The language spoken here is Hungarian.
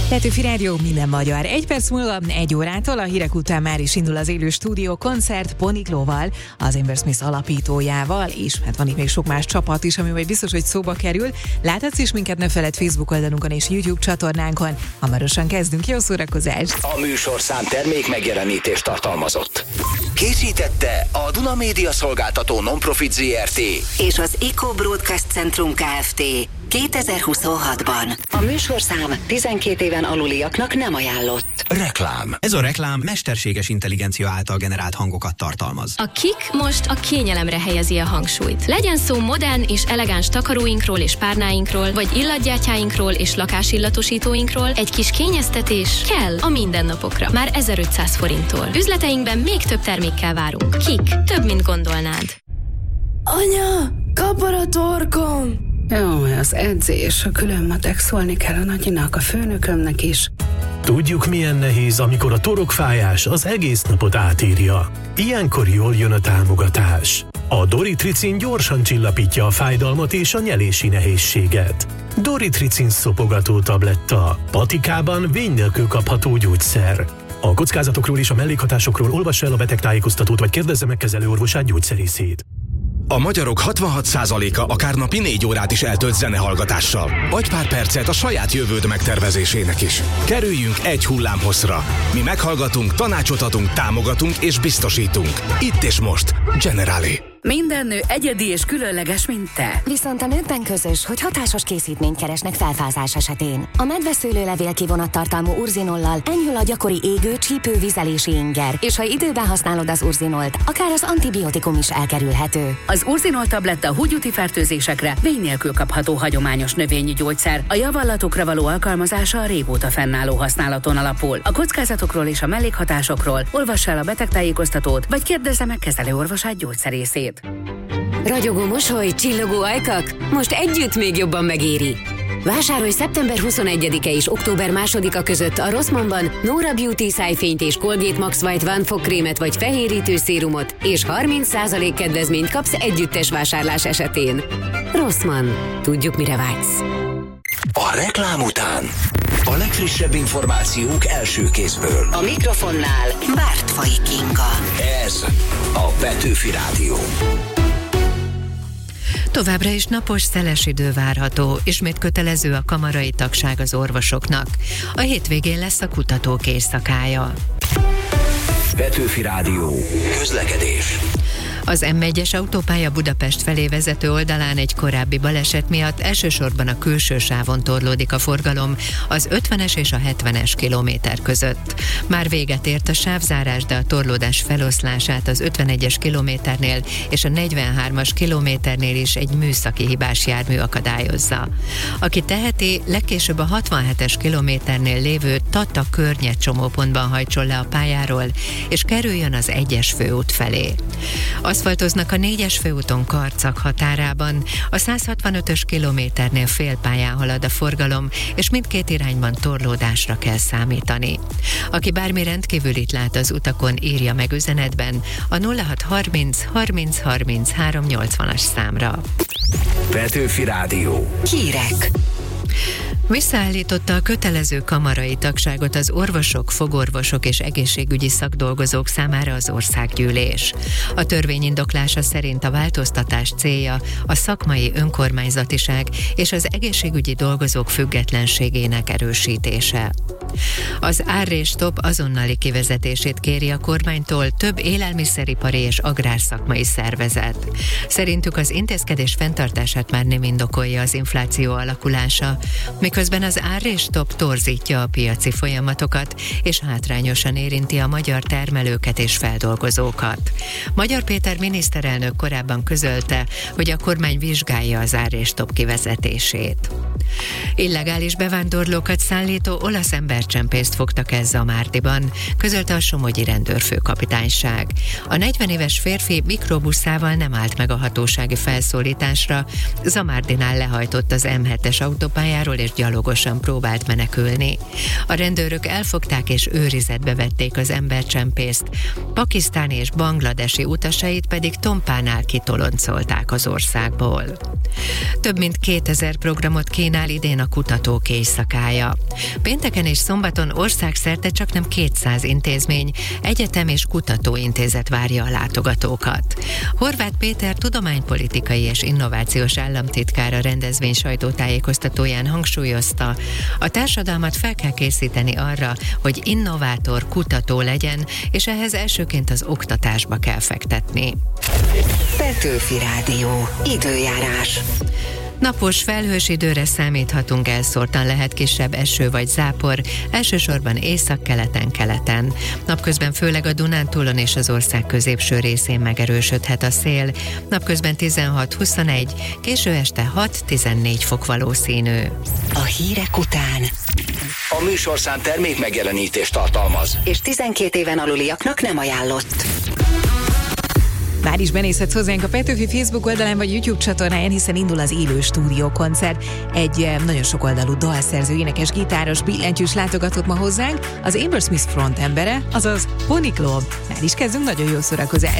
Petőfi Rádió, minden magyar. 1 perc múlva 1 órától, a hírek után már is indul az élő stúdió koncert Poniklóval, az Amber Smith alapítójával, és hát van itt még sok más csapat is, ami majd biztos, hogy szóba kerül. Láthatsz is minket, ne feledd, Facebook oldalunkon és YouTube csatornánkon. Hamarosan kezdünk, jó szórakozást! A műsorszám termék megjelenítést tartalmazott. Készítette a Duna Média Szolgáltató Non-Profit Zrt. és az Eco Broadcast Centrum Kft. 2026-ban. A műsorszám 12 éven aluliaknak nem ajánlott. Reklám. Ez a reklám mesterséges intelligencia által generált hangokat tartalmaz. A KIK most a kényelemre helyezi a hangsúlyt. Legyen szó modern és elegáns takaróinkról és párnáinkról, vagy illatgyátyáinkról és lakásillatosítóinkról, egy kis kényeztetés kell a mindennapokra. Már 1500 forinttól. Üzleteinkben még több termékkel várunk. KIK. Több, mint gondolnád. Anya, kapar a torkom! Jó, az edzés, a külön matek, szólni kell a nagyinak, a főnökömnek is. Tudjuk, milyen nehéz, amikor a torokfájás az egész napot átírja. Ilyenkor jól jön a támogatás. A Doritricin gyorsan csillapítja a fájdalmat és a nyelési nehézséget. Doritricin szopogató tabletta. Patikában vény nélkül kapható gyógyszer. A kockázatokról és a mellékhatásokról olvassa el a betegtájékoztatót, vagy kérdezze meg kezelőorvosát, gyógyszerészét. A magyarok 66%-a akár napi 4 órát is eltölt zenehallgatással, vagy pár percet a saját jövőd megtervezésének is. Kerüljünk egy hullámhosszra. Mi meghallgatunk, tanácsot adunk, támogatunk és biztosítunk. Itt és most. Generali. Minden nő egyedi és különleges, mint te. Viszont a nőkben közös, hogy hatásos készítményt keresnek felfázás esetén. A medveszőlőlevél kivonattartalmú urzinollal enyhül a gyakori égő, csípő, vizelési inger, és ha időben használod az urzinolt, akár az antibiotikum is elkerülhető. Az urzinol tabletta húgyúti fertőzésekre vény nélkül kapható hagyományos növényi gyógyszer. A javallatokra való alkalmazása a régóta fennálló használaton alapul. A kockázatokról és a mellékhatásokról olvass el a betegtájékoztatót, vagy kérdezze meg kezelőorvosát, gyógyszerészét. Ragyogó mosoly, csillogó ajkak, most együtt még jobban megéri. Vásárolj szeptember 21-e és október 2-a között a Rossmannban Nora Beauty szájfényt és Colgate Max White One fogkrémet vagy fehérítő szérumot, és 30% kedvezményt kapsz együttes vásárlás esetén. Rossmann. Tudjuk, mire vágysz. A reklám után a legfrissebb információk első kézből. A mikrofonnál Bártfai Kinga. Ez a Petőfi Rádió. Továbbra is napos, szeles idő várható, ismét kötelező a kamarai tagság az orvosoknak. A hétvégén lesz a kutatók éjszakája. Petőfi Rádió. Közlekedés. Az M1-es autópálya Budapest felé vezető oldalán egy korábbi baleset miatt elsősorban a külső sávon torlódik a forgalom az 50-es és a 70-es kilométer között. Már véget ért a sávzárás, de a torlódás feloszlását az 51-es kilométernél és a 43-as kilométernél is egy műszaki hibás jármű akadályozza. Aki teheti, legkésőbb a 67-es kilométernél lévő Tata környet csomópontban hajtson le a pályáról, és kerüljön az 1-es főút felé. Aszfaltoznak a 4-es főúton Karcag határában, a 165-ös kilométernél félpályán halad a forgalom, és mindkét irányban torlódásra kell számítani. Aki bármi rendkívülit lát az utakon, írja meg üzenetben a 0630 30 30 380-as számra. Petőfi Rádió. Hírek. Visszaállította a kötelező kamarai tagságot az orvosok, fogorvosok és egészségügyi szakdolgozók számára az országgyűlés. A törvény indoklása szerint a változtatás célja a szakmai önkormányzatiság és az egészségügyi dolgozók függetlenségének erősítése. Az árrés-stop azonnali kivezetését kéri a kormánytól több élelmiszeripari és agrárszakmai szervezet. Szerintük az intézkedés fenntartását már nem indokolja az infláció alakulása, miközben az árrés-stop torzítja a piaci folyamatokat, és hátrányosan érinti a magyar termelőket és feldolgozókat. Magyar Péter miniszterelnök korábban közölte, hogy a kormány vizsgálja az árrés-stop kivezetését. Illegális bevándorlókat szállító olasz ember embercsempészt fogtak el Zamárdiban, közölte a somogyi rendőrfőkapitányság. A 40 éves férfi mikrobuszával nem állt meg a hatósági felszólításra, Zamárdinál lehajtott az M7-es autópályáról és gyalogosan próbált menekülni. A rendőrök elfogták és őrizetbe vették az embercsempészt, pakisztáni és bangladesi utasait pedig Tompánál kitoloncolták az országból. Több mint 2000 programot kínál idén a Kutatók Éjszakája. Pénteken és szombaton országszerte csaknem 200 intézmény, egyetem és kutatóintézet várja a látogatókat. Horváth Péter tudománypolitikai és innovációs államtitkár a rendezvény sajtótájékoztatóján hangsúlyozta, a társadalmat fel kell készíteni arra, hogy innovátor, kutató legyen, és ehhez elsőként az oktatásba kell fektetni. Petőfi Rádió. Időjárás. Napos, felhős időre számíthatunk, elszórtan lehet kisebb eső vagy zápor, elsősorban északkeleten-keleten. Napközben főleg a Dunántúlon és az ország középső részén megerősödhet a szél. Napközben 16-21, késő este 6-14 fok valószínű. A hírek után A műsorszám termék megjelenítést tartalmaz. és 12 éven aluliaknak nem ajánlott. Már is benézhetsz hozzánk a Petőfi Facebook oldalán vagy YouTube csatornáján, hiszen indul az élő stúdiókoncert. Egy nagyon sokoldalú dalszerző, énekes, gitáros, billentyűs látogatott ma hozzánk, az Amber Smith frontembere, azaz Ponik Love. Már is kezdünk, nagyon jó szórakozás.